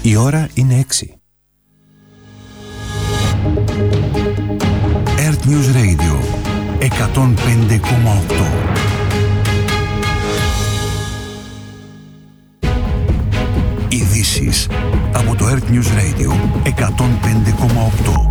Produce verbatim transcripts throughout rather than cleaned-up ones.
Η ώρα είναι έξι. Earth News Radio εκατόν πέντε κόμμα οκτώ. Ειδήσεις από το Earth News Radio εκατόν πέντε κόμμα οκτώ.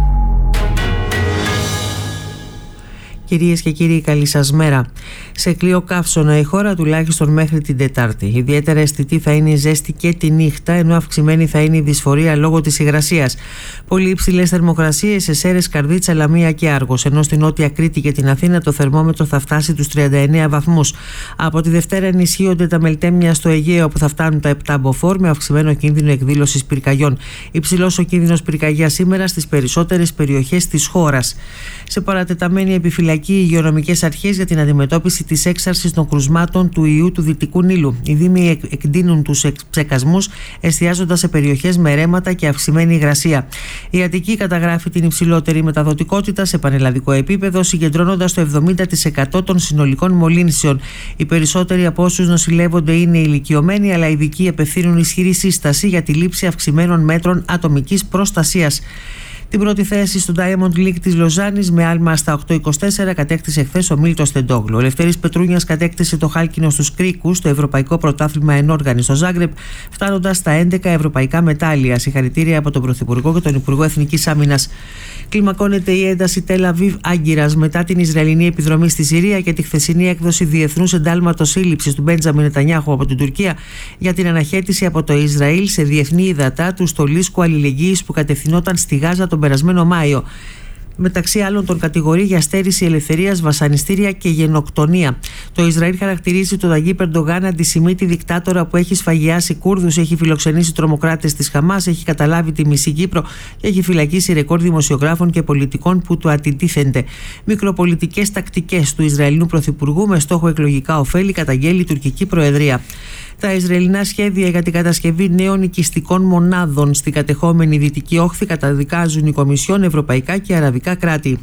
Κυρίες και κύριοι, καλή σας μέρα. Σε κλειό καύσωνα η χώρα τουλάχιστον μέχρι την Τετάρτη. Ιδιαίτερα αισθητή θα είναι η ζέστη και τη νύχτα, ενώ αυξημένη θα είναι η δυσφορία λόγω της υγρασίας. Πολύ υψηλές θερμοκρασίες σε Σέρρες, Καρδίτσα, Λαμία και Άργος, ενώ στην Νότια Κρήτη και την Αθήνα το θερμόμετρο θα φτάσει τους τριάντα εννέα βαθμούς. Από τη Δευτέρα ενισχύονται τα μελτέμια στο Αιγαίο, που θα φτάνουν τα επτά μποφόρ, με αυξημένο κίνδυνο εκδήλωσης πυρκαγιών. Υψηλός ο κίνδυνος πυρκαγιάς σήμερα στις περισσότερες περιοχές της χώρας. Σε παρατεταμένη επιφυλακή οι υγειονομικές αρχές για την αντιμετώπιση της έξαρσης των κρουσμάτων του ιού του Δυτικού Νείλου. Οι δήμοι εκδίνουν τους ψεκασμούς, εστιάζοντας σε περιοχές με ρέματα και αυξημένη υγρασία. Η Αττική καταγράφει την υψηλότερη μεταδοτικότητα σε πανελλαδικό επίπεδο, συγκεντρώνοντας το εβδομήντα τοις εκατό των συνολικών μολύνσεων. Οι περισσότεροι από όσους νοσηλεύονται είναι ηλικιωμένοι, αλλά οι ειδικοί απευθύνουν ισχυρή σύσταση για τη λήψη αυξημένων μέτρων ατομικής προστασίας. Την πρώτη θέση στο Diamond League της Λοζάνης με άλμα στα οκτώ είκοσι τέσσερα κατέκτησε χθες ο Μίλτος Τεντόγλου. Ο Λευτέρης Πετρούνιας κατέκτησε το χάλκινο στους κρίκους στο Ευρωπαϊκό Πρωτάθλημα Ενόργανη στο Ζάγκρεπ, φτάνοντας στα έντεκα ευρωπαϊκά μετάλλια. Συγχαρητήρια από τον Πρωθυπουργό και τον Υπουργό Εθνικής Άμυνας. Κλιμακώνεται η ένταση Τελ Αβίβ Άγκυρας μετά την Ισραηλινή επιδρομή στη Συρία και τη χθεσινή έκδοση διεθνούς εντάλματος σύλληψης του Μπέντζαμιν Νετανιάχου από την Τουρκία για την αναχέτηση από το Ισραήλ σε διεθνή ύδατα του στολίσκου αλληλεγγύης που κατευθυνόταν στη Γάζα τον περασμένο Μάιο. Μεταξύ άλλων τον κατηγορεί για στέρηση ελευθερίας, βασανιστήρια και γενοκτονία. Το Ισραήλ χαρακτηρίζει τον Ταγίπ Ερντογάν αντισημίτη δικτάτορα που έχει σφαγιάσει Κούρδους, έχει φιλοξενήσει τρομοκράτες της Χαμάς, έχει καταλάβει τη μισή Κύπρο και έχει φυλακίσει ρεκόρ δημοσιογράφων και πολιτικών που του αντιτίθενται. Μικροπολιτικές τακτικές του Ισραηλινού Πρωθυπουργού με στόχο εκλογικά ωφέλη, καταγγέλει η τουρκική Προεδρία. Τα Ισραηλινά σχέδια για την κατασκευή νέων οικιστικών μονάδων στην κατεχόμενη Δυτική Όχθη καταδικάζουν η Κομισιόν, ευρωπαϊκά και αραβικά κράτη.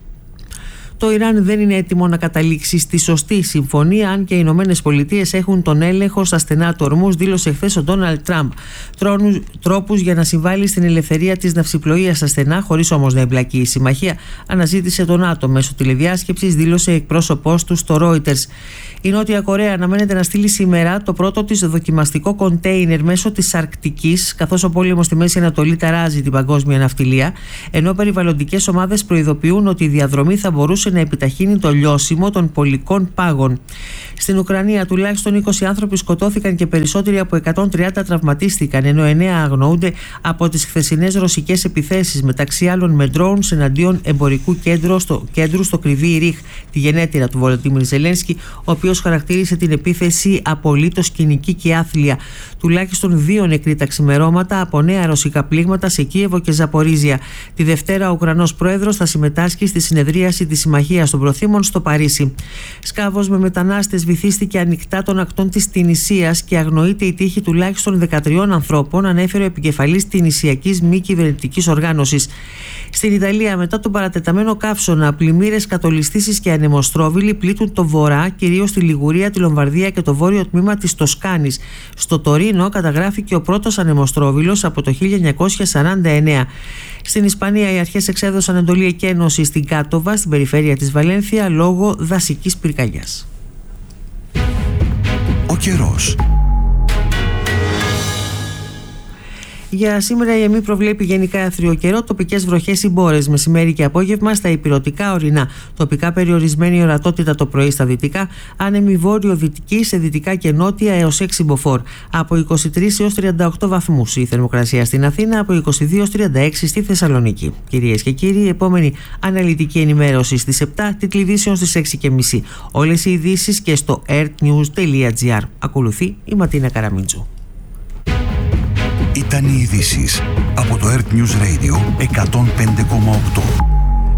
Το Ιράν δεν είναι έτοιμο να καταλήξει στη σωστή συμφωνία, αν και οι Ηνωμένες Πολιτείες έχουν τον έλεγχο στα στενά του ορμούς, δήλωσε χθες ο Ντόναλντ Τραμπ. Τρόπους για να συμβάλλει στην ελευθερία της ναυσιπλοείας στα στενά, χωρίς όμως να εμπλακεί η συμμαχία, αναζήτησε το ΝΑΤΟ μέσω τηλεδιάσκεψης, δήλωσε εκπρόσωπός του στο Reuters. Η Νότια Κορέα αναμένεται να στείλει σήμερα το πρώτο της δοκιμαστικό κοντέινερ μέσω της Αρκτικής, καθώς ο πόλεμος στη Μέση Ανατολή ταράζει την παγκόσμια ναυτιλία, ενώ περιβαλλοντικές ομάδες προειδοποιούν ότι η διαδρομή θα μπορούσε να επιταχύνει το λιώσιμο των πολικών πάγων. Στην Ουκρανία τουλάχιστον είκοσι άνθρωποι σκοτώθηκαν και περισσότεροι από εκατόν τριάντα τραυματίστηκαν, ενώ εννέα αγνοούνται από τις χθεσινές ρωσικές επιθέσεις, μεταξύ άλλων με drones εναντίον εμπορικού κέντρου στο, κέντρου στο Κρυβί Ρίχ, τη γενέτειρα του Βολοντίμιρ Ζελένσκι, ο οποίος χαρακτήρισε την επίθεση απολύτως κοινική και άθλια. Τουλάχιστον δύο νεκροί τα ξημερώματα από νέα ρωσικά πλήγματα σε Κίεβο και Ζαπορίζια. Τη Δευτέρα ο Ουκρανός πρόεδρος θα συμμετάσχει στη συνεδρίαση της Συμμαχίας των Προθήμων στο Παρίσι. Σκάβος με μετανάστες βυθίστηκε ανοιχτά των ακτών της Τινησίας και αγνοείται η τύχη τουλάχιστον δεκατριών ανθρώπων, ανέφερε ο επικεφαλής Τινησιακής μη κυβερνητικής οργάνωσης. Στην Ιταλία, μετά τον παρατεταμένο καύσωνα, πλημμύρες, κατολιστήσεις και ανεμοστρόβιλοι πλήττουν το βορρά, κυρίως τη Λιγουρία, τη Λομβαρδία και το βόρειο τμήμα της Τοσκάνης. Στο Τωρίνο καταγράφηκε ο πρώτος ανεμοστρόβιλος από το χίλια εννιακόσια σαράντα εννέα. Στην Ισπανία, οι αρχές εξέδωσαν εντολή εκένωση στην Κάτοβα, στην περιφέρεια της Βαλένθια, λόγω δασικής πυρκαγιάς. Ο καιρός. Για σήμερα η ΕΜΗ προβλέπει γενικά άθριο καιρό, τοπικές βροχές ή μπόρες μεσημέρι και απόγευμα στα υπηρετικά ορεινά. Τοπικά περιορισμένη ορατότητα το πρωί στα δυτικά, άνεμη βόρειο-δυτική σε δυτικά και νότια έως έξι μποφόρ. Από είκοσι τρεις έως τριάντα οκτώ βαθμούς η θερμοκρασία στην Αθήνα, από είκοσι δύο έως τριάντα έξι στη Θεσσαλονίκη. Κυρίες και κύριοι, η επόμενη αναλυτική ενημέρωση στις επτά, τίτλοι ειδήσεων στις έξι και μισή. Όλες οι ειδήσεις και στο earthnews τελεία gr. Ακολουθεί η Ματίνα Καραμίντζου. Ήταν οι ειδήσεις από το Earth News Radio εκατόν πέντε κόμμα οκτώ.